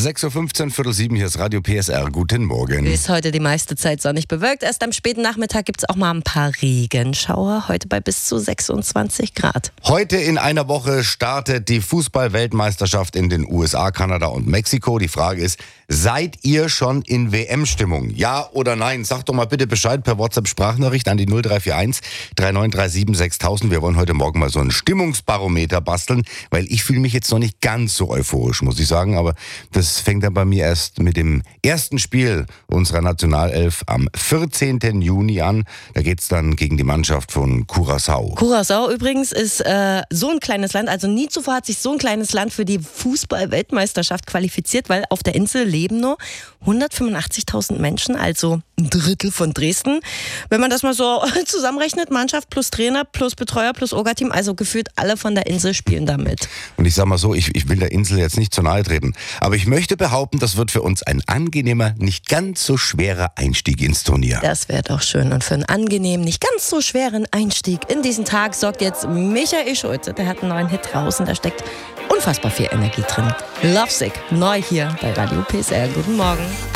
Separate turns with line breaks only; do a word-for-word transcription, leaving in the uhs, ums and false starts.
sechs Uhr fünfzehn, Viertel sieben, hier ist Radio P S R. Guten Morgen.
Ist heute die meiste Zeit sonnig bewölkt. Erst am späten Nachmittag gibt es auch mal ein paar Regenschauer. Heute bei bis zu sechsundzwanzig Grad.
Heute in einer Woche startet die Fußball-Weltmeisterschaft in den U S A, Kanada und Mexiko. Die Frage ist, seid ihr schon in W M-Stimmung? Ja oder nein? Sagt doch mal bitte Bescheid per WhatsApp-Sprachnachricht an die null drei vier eins, drei neun drei sieben, sechstausend. Wir wollen heute Morgen mal so ein Stimmungsbarometer basteln, weil ich fühle mich jetzt noch nicht ganz so euphorisch, muss ich sagen. Aber das fängt dann bei mir erst mit dem ersten Spiel unserer Nationalelf am vierzehnten Juni an. Da geht's dann gegen die Mannschaft von Curaçao.
Curaçao übrigens ist äh, so ein kleines Land, also nie zuvor hat sich so ein kleines Land für die Fußball-Weltmeisterschaft qualifiziert, weil auf der Insel leben nur hundertfünfundachtzigtausend Menschen, also ein Drittel von Dresden. Wenn man das mal so zusammenrechnet, Mannschaft plus Trainer plus Betreuer plus Orga-Team, also gefühlt alle von der Insel spielen da mit.
Und ich sag mal so, ich, ich will der Insel jetzt nicht zu nahe treten, aber ich möchte behaupten, das wird für uns ein angenehmer, nicht ganz so schwerer Einstieg ins Turnier.
Das wäre doch schön. Und für einen angenehmen, nicht ganz so schweren Einstieg in diesen Tag sorgt jetzt Michael Schulze. Der hat einen neuen Hit draußen, da steckt unfassbar viel Energie drin. Lovesick, neu hier bei Radio P S R. Guten Morgen.